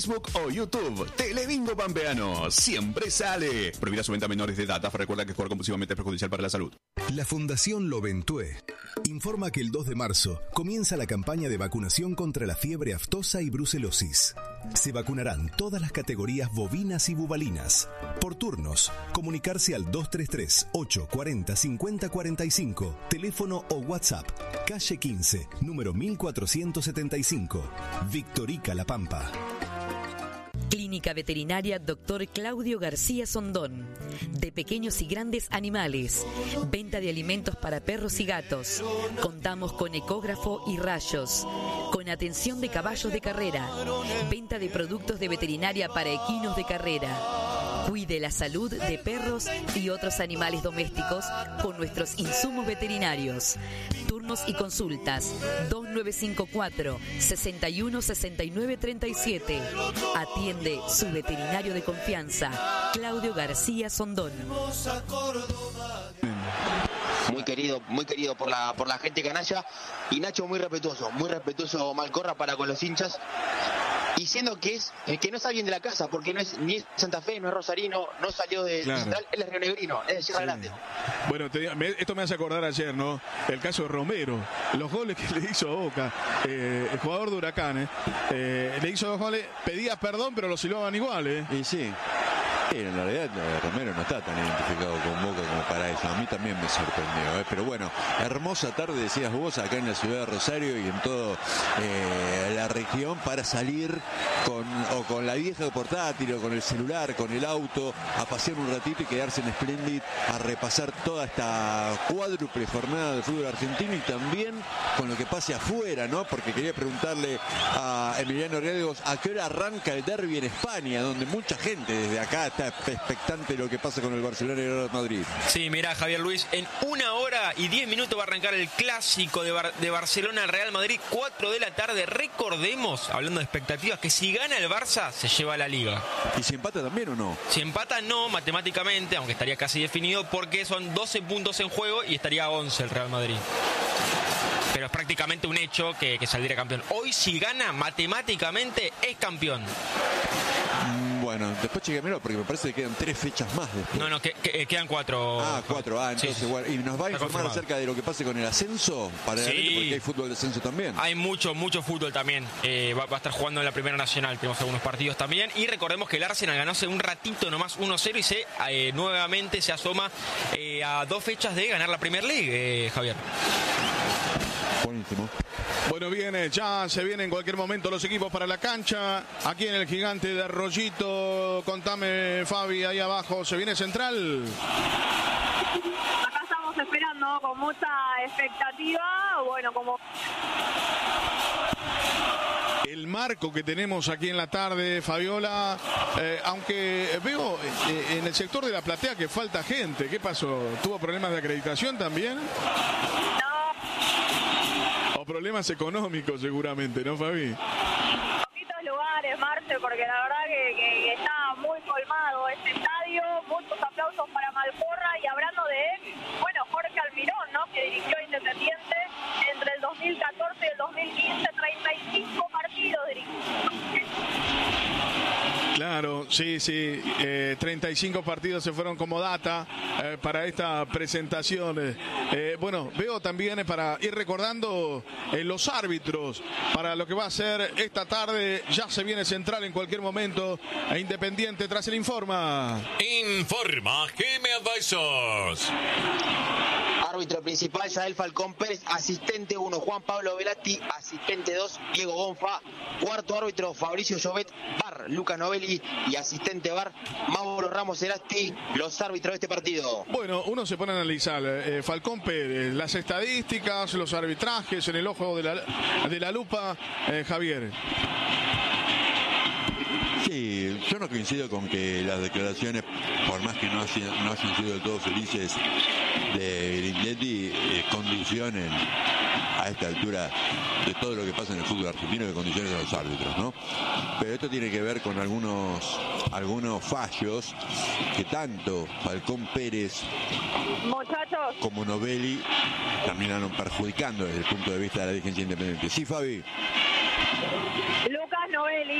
Facebook o YouTube. Telebingo Pampeano siempre sale. Prohibida su venta a menores de edad. Recuerda que jugar compulsivamente es perjudicial para la salud. La Fundación Loventué informa que el 2 de marzo comienza la campaña de vacunación contra la fiebre aftosa y brucelosis. Se vacunarán todas las categorías bovinas y bubalinas. Por turnos, comunicarse al 233-840-5045, teléfono o WhatsApp, calle 15, número 1475, Victorica La Pampa. Clínica Veterinaria Dr. Claudio García Sondón. De pequeños y grandes animales. Venta de alimentos para perros y gatos. Contamos con ecógrafo y rayos. Con atención de caballos de carrera. Venta de productos de veterinaria para equinos de carrera. Cuide la salud de perros y otros animales domésticos con nuestros insumos veterinarios. Turnos y consultas 2954 61 69 37. Atiende su veterinario de confianza, Claudio García Sondón. Muy querido por la gente canalla, y Nacho muy respetuoso Malcorra para con los hinchas. Y siendo que no es alguien de la casa, porque no es ni es Santa Fe, no es rosarino, no salió de Central, él es rionegrino, es de Sierra Grande. Bueno, esto me hace acordar ayer, ¿no? El caso de Romero, los goles que le hizo a Boca, el jugador de Huracán, le hizo 2 goles, pedía perdón, pero lo silbaban igual, Y sí. En realidad Romero no está tan identificado con Boca como para eso. A mí también me sorprendió, pero bueno, hermosa tarde, decías vos, acá en la ciudad de Rosario y en toda la región, para salir con la vieja portátil o con el celular, con el auto, a pasear un ratito y quedarse en Splendid a repasar toda esta cuádruple jornada de fútbol argentino, y también con lo que pase afuera, ¿no? Porque quería preguntarle a Emiliano Riesgos a qué hora arranca el derbi en España, donde mucha gente desde acá está expectante de lo que pasa con el Barcelona y el Real Madrid. Sí, mirá, Javier Luis, en 1 hora y 10 minutos va a arrancar el clásico de Barcelona Real Madrid, 4 de la tarde. Recordemos, hablando de expectativas, que si gana el Barça se lleva la Liga. ¿Y si empata también o no? Si empata no, matemáticamente, aunque estaría casi definido, porque son 12 puntos en juego y estaría a 11 el Real Madrid. Pero es prácticamente un hecho que saldría campeón. Hoy si gana, matemáticamente es campeón. Bueno, después chequémelo, porque me parece que quedan 3 fechas más después. No, quedan 4. 4. Entonces, sí. Bueno, y nos va a informar acerca de lo que pase con el ascenso para el Atlético, porque hay fútbol de ascenso también. Hay mucho fútbol también. Va a estar jugando en la Primera Nacional, tenemos algunos partidos también. Y recordemos que el Arsenal ganó hace un ratito nomás 1-0 y nuevamente se asoma a 2 fechas de ganar la Premier League, Javier. Buenísimo. Bueno, ya se vienen en cualquier momento los equipos para la cancha. Aquí en el Gigante de Arroyito, contame, Fabi, ahí abajo, ¿se viene Central? Acá estamos esperando con mucha expectativa. Bueno, como el marco que tenemos aquí en la tarde, Fabiola, aunque veo en el sector de la platea que falta gente. ¿Qué pasó? ¿Tuvo problemas de acreditación también? O problemas económicos seguramente, ¿no, Fabi? Poquitos lugares, Marce, porque la verdad que está muy colmado este estadio. Muchos aplausos para Malcorra, y hablando de él, bueno, Jorge Almirón, ¿no? Que dirigió a Independiente entre el 2014 y el 2015, 35 partidos dirigió. Claro, sí, 35 partidos se fueron como data para esta presentación. Bueno, veo también para ir recordando los árbitros para lo que va a ser esta tarde. Ya se viene Central en cualquier momento e Independiente tras el Informa. Informa GM Advisors. Árbitro principal, Yael Falcón Pérez. Asistente 1, Juan Pablo Velati. Asistente 2, Diego Gonfa. Cuarto árbitro, Fabricio Llobet. VAR, Lucas Novelli. Y asistente VAR, Mauro Ramos Erasti. Los árbitros de este partido. Bueno, uno se pone a analizar, Falcón Pérez, las estadísticas, los arbitrajes en el ojo de la lupa, Javier. Sí, yo no coincido con que las declaraciones, por más que no hayan sido del todo felices, de Grindetti, condicionen a esta altura de todo lo que pasa en el fútbol argentino, de condiciones de los árbitros, ¿no? Pero esto tiene que ver con algunos fallos que tanto Falcón Pérez, muchachos, como Novelli terminaron perjudicando desde el punto de vista de la dirigencia independiente. Sí, Fabi. Lucas Novelli